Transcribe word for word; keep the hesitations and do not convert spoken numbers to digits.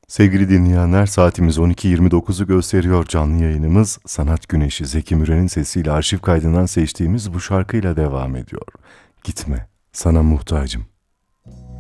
Sevgili dinleyenler, saatimiz on iki yirmi dokuzu gösteriyor. Canlı yayınımız Sanat Güneşi Zeki Müren'in sesiyle arşiv kaydından seçtiğimiz bu şarkıyla devam ediyor. Gitme, sana muhtacım.